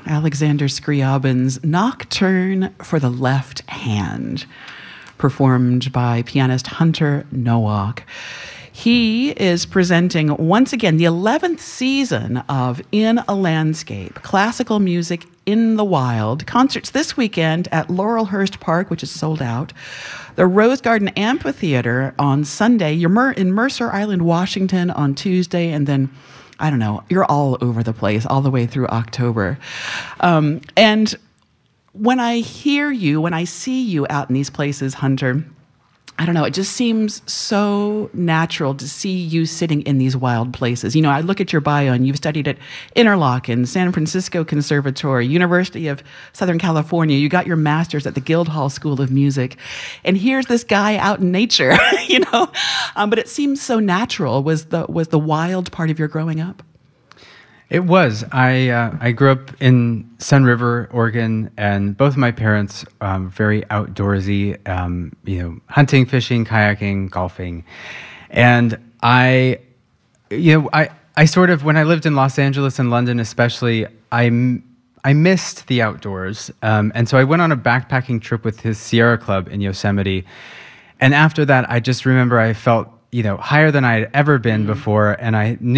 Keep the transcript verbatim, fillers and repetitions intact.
Alexander Scriabin's Nocturne for the Left Hand, performed by pianist Hunter Nowak. He is presenting, once again, the eleventh season of In a Landscape, classical music in the wild. Concerts this weekend at Laurelhurst Park, which is sold out. The Rose Garden Amphitheater on Sunday. You're in Mercer Island, Washington on Tuesday, and then, I don't know, you're all over the place all the way through October. Um, and when I hear you, when I see you out in these places, Hunter, I don't know, it just seems so natural to see you sitting in these wild places. You know, I look at your bio and you've studied at Interlochen, San Francisco Conservatory, University of Southern California. You got your master's at the Guildhall School of Music. And here's this guy out in nature, you know. Um, but it seems so natural. Was the was the wild part of your growing up? It was. I uh, I grew up in Sun River, Oregon, and both of my parents um, very outdoorsy. Um, you know, hunting, fishing, kayaking, golfing, and I, you know, I I sort of when I lived in Los Angeles and London, especially, I I missed the outdoors, um, and so I went on a backpacking trip with his Sierra Club in Yosemite, and after that, I just remember I felt, you know, higher than I had ever been mm. before, and I knew